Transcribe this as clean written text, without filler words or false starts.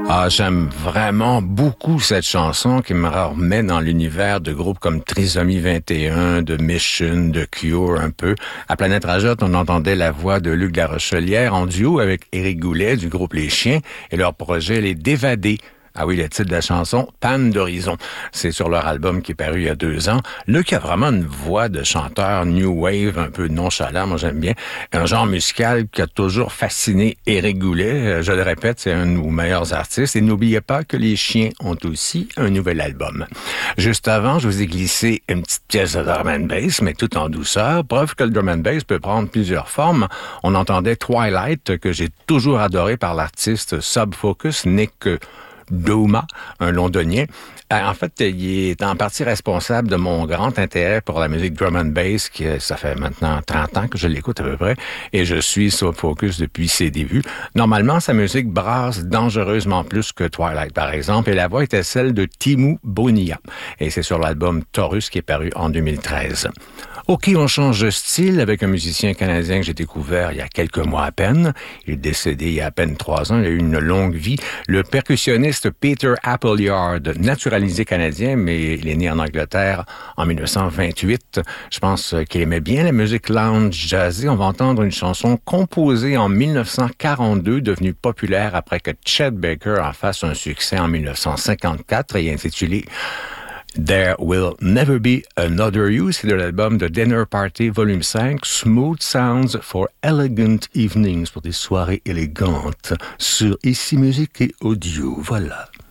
Ah, j'aime vraiment beaucoup cette chanson qui me remet dans l'univers de groupes comme Trisomie 21, de Mission, de Cure un peu. À Planète Rajotte, on entendait la voix de Luc Larochelière en duo avec Éric Goulet du groupe Les Chiens et leur projet Les Dévadés. Ah oui, le titre de la chanson, Panne d'horizon. C'est sur leur album qui est paru il y a 2 ans. Luc a vraiment une voix de chanteur new wave, un peu nonchalant, moi j'aime bien. Un genre musical qui a toujours fasciné Éric Goulet. Je le répète, c'est un de nos meilleurs artistes. Et n'oubliez pas que les Chiens ont aussi un nouvel album. Juste avant, je vous ai glissé une petite pièce de drum and bass, mais tout en douceur. Preuve que le drum and bass peut prendre plusieurs formes. On entendait Twilight, que j'ai toujours adoré par l'artiste Sub Focus, Nick Douma, un londonien. En fait, il est en partie responsable de mon grand intérêt pour la musique drum and bass, ça fait maintenant 30 ans que je l'écoute à peu près, et je suis Sub Focus depuis ses débuts. Normalement, sa musique brasse dangereusement plus que Twilight, par exemple, et la voix était celle de Timu Bonilla, et c'est sur l'album Taurus qui est paru en 2013. OK, on change de style avec un musicien canadien que j'ai découvert il y a quelques mois à peine. Il est décédé il y a à peine 3 ans. Il a eu une longue vie. Le percussionniste Peter Appleyard, naturalisé canadien, mais il est né en Angleterre en 1928. Je pense qu'il aimait bien la musique lounge jazzée. On va entendre une chanson composée en 1942, devenue populaire après que Chet Baker en fasse un succès en 1954 et intitulée There Will Never Be Another You, c'est de l'album de Dinner Party Volume 5, Smooth Sounds for Elegant Evenings, pour des soirées élégantes, sur Ici Musique et Audio. Voilà.